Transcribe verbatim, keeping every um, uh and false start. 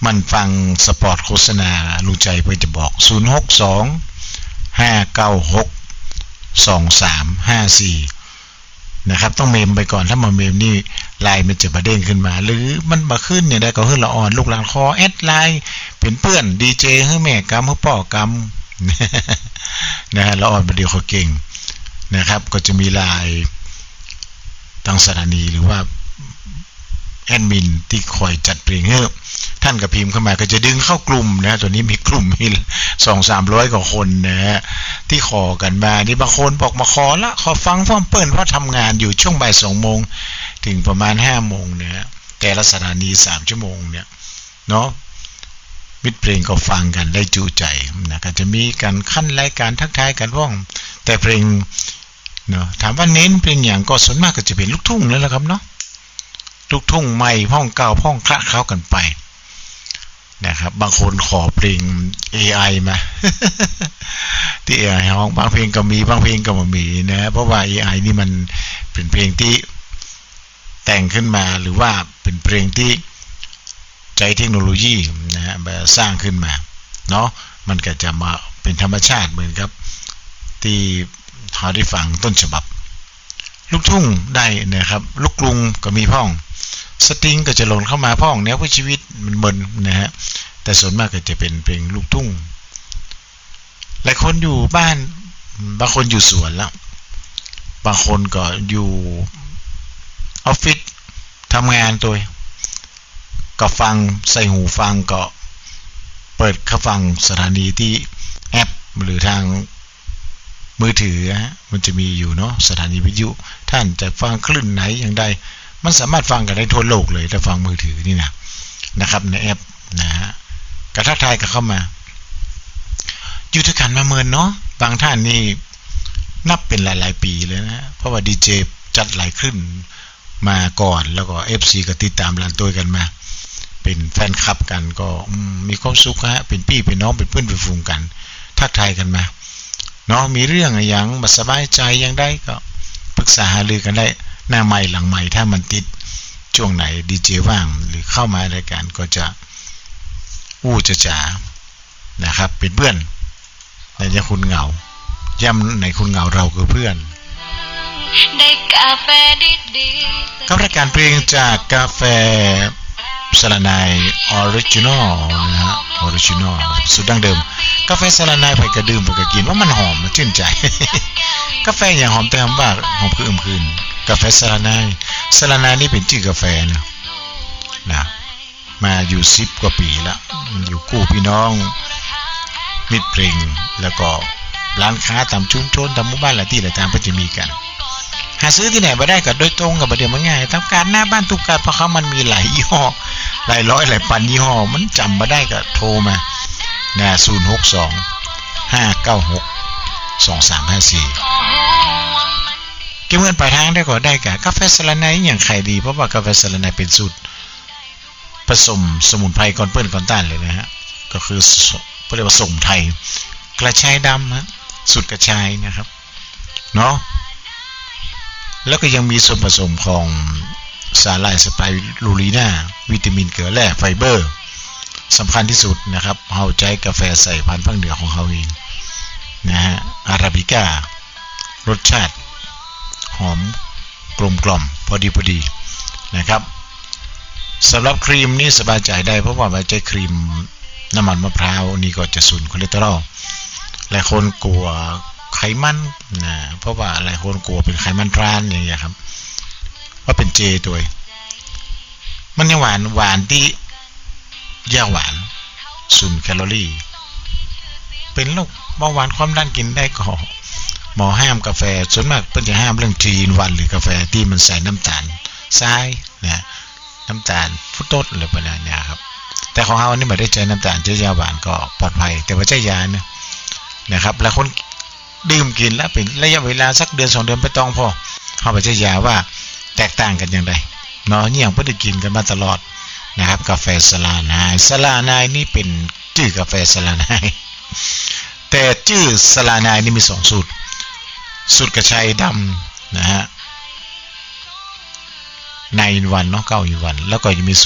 มันฟังสปอร์ตโฆษณาลุงใจเพื่อจะบอกศูนย์ หก สอง ห้า เก้า หก สอง สาม ห้า สี่นะครับต้องเมมไปก่อนถ้ามาเมมนี่ไลน์มันจะมาเด้งขึ้นมาหรือมันมาขึ้นเนี่ยได้ก็คือละอ่อนลูกหลานคอแอดไลน์เป็นเพื่อนดีเจให้แม่กำให้พ่อกำนะฮะละอ่อนประเดี๋ยวเขาเก่งนะครับก็จะมีไลน์ทางสถานีหรือว่าแอดมินที่คอยจัดเพลงให้ท่านกับพิมพ์เข้ามาก็จะดึงเข้ากลุ่มนะตัวนี้มีกลุ่มมีสองสามร้อยกว่าคนนะฮะที่ขอกันมานี่บางคนบอกมาขอละขอฟังพ่อเปิ้ลว่าทำงานอยู่ช่วงบ่ายสองโมงถึงประมาณห้าโมงเนี่ยแต่ละสถานีสามชั่วโมงเนี่ยเนาะมิตรเพลงก็ฟังกันได้จุใจนะก็จะมีการขั้นรายการทักทายกันว่องแต่เพลงเนาะถามว่าเน้นเพลงอย่างก็ส่วนมากก็จะเป็นลูกทุ่งนั่นแหละครับเนาะลูกทุ่งใหม่ห้องเก่าห้องคละเข้ากันไปนะครับบางคนขอเพลง เอ ไอ มาที่ เอ ไอ ห้องบางเพลงก็มีบางเพลงก็ไม่มีนะเพราะว่า เอ ไอ นี่มันเป็นเพลงที่แต่งขึ้นมาหรือว่าเป็นเพลงที่ใจเทคโนโลยีนะฮะแบบสร้างขึ้นมาเนาะมันก็จะมาเป็นธรรมชาติเหมือนกับที่เขาได้ฟังต้นฉบับลูกทุ่งได้นะครับลูกกรุงก็มีพ่องสตริงก็จะหล่นเข้ามาพ่องแนวชีวิตมันมึนนะฮะแต่ส่วนมากก็จะเป็นเพลงลูกทุ่งหลายคนอยู่บ้านบางคนอยู่สวนแล้วบางคนก็อยู่ออฟฟิศทำงานตัวก็ฟังใส่หูฟังก็เปิดเข้าฟังสถานีที่แอปหรือทางมือถือฮะมันจะมีอยู่เนาะสถานีวิทยุท่านจะฟังคลื่นไหนอย่างใดมันสามารถฟังกันได้ทั่วโลกเลยถ้าฟังมือถือนี่นะนะครับในแอปนะฮะกระทักทายกันเข้ามาอยู่ด้วยกันมาเมินเนาะบางท่านนี่นับเป็นหลายๆปีเลยนะเพราะว่าดีเจจัดหลายคลื่นมาก่อนแล้วก็ เอฟ ซี ก็ติดตามร้านตัวกันมาเป็นแฟนคลับกันก็มีความสุขฮะเป็นพี่เป็นน้องเป็นเพื่อนเป็นฝูงกันทักทายกันมาเนาะมีเรื่องอะไรอย่างมาสบายใจยังได้ก็ปรึกษาหารือกันได้หน้าใหม่หลังใหม่ถ้ามันติดช่วงไหนดีเจว่างหรือเข้ามารายการก็จะอู้จะจ๋านะครับเป็นเพื่อนในจะคุณเหงาย่ำในคุณเหงาเราคือเพื่อนได้กาแฟดีๆกับรายการเพลงจากกาแฟสลานายออริจินอลนะฮะออริจินอลสุดดั้งเดิมกาแฟสลานายไปกระดื่มไปกระกินว่ามันหอมมันชื่นใจกาแฟอย่างหอมแต่หอมบ้าหอมคืออึมคืนกาแฟสลานายสลานายนี่เป็นชื่อกาแฟนะนะมาอยู่สิบกว่าปีแล้วอยู่คู่พี่น้องมิตรเพลงแล้วก็ร้านค้าตามชุมชนตามหมู่บ้านหลายที่หลายทางก็จะมีกันหาซื้อที่ไหนมาได้ก็โดยตรงกับประเดี๋ยวมันง่ายทำการหน้าบ้านทุกการเพราะเขามันมีหลายยี่ห้อหลายร้อยหลายพันยี่ห้อมันจำมาได้ก็โทรมานะศูนย์ หก สอง ห้า เก้า หก สอง สาม ห้า สี่เก็บเงินปลายทางได้ก็ได้กับกาแฟสลาไนอย่างใครดีเพราะว่ากาแฟสลาไนเป็นสูตรผสมสมุนไพรก่อนเปิ้ลก่อนต้านเลยนะฮะก็คือเรียกว่าสมุนไพรกระชายดำฮะสูตรกระชายนะครับเนาะแล้วก็ยังมีส่วนผสมของสาหร่ายสไปรูลีน่าวิตามินเกลือแร่ไฟเบอร์สำคัญที่สุดนะครับเฮาใจกาแฟใส่พันธุ์ภาคเหนือของเขาเองนะฮะอาราบิก้ารสชาติหอมกลมกล่อมพอดีพอดีนะครับสำหรับครีมนี่สบายใจได้เพราะว่าใบใจครีมน้ำมันมะพร้าวนี่ก็จะสูญคอเลสเตอรอลหลายคนกลัวไขมันนะเพราะว่าหลายคนกลัวเป็นไขมันทรานอย่างเงี้ยครับว่าเป็นเจตัวมันยังหวานหวานที่ยาหวานศูนย์แคลอรี่เป็นโรคเบาหวานความดันกินได้ก็หมอห้ามกาแฟส่วนมากเพิ่นจะห้ามเรื่องจีนวันหรือกาแฟที่มันใส่น้ำตาลทรายนะน้ำตาลฟรุตโตสอะไรประมาณนี้ครับแต่ของเรานี่ไม่ได้ใช้น้ำตาลใช้ยาหวานก็ปลอดภัยแต่ว่าใช้ยานะนะครับแล้วคนดื่มกินแล้วเป็นระยะเวลาสักเดือนสองเดือนไปต้องพอเขาไปใช้ยาว่าแตกต่างกันอย่างไรเนาะนี่อย่างเพื่อได้กินกันมาตลอดนะครับกาแฟสลานายสลานายนี่เป็นชื่อกาแฟสลานายแต่ชื่อสลานายนี่มีสองสูตรสูตรกระชายดำนะฮะในวันเนาะเก้าอีวันแล้วก็ยังมี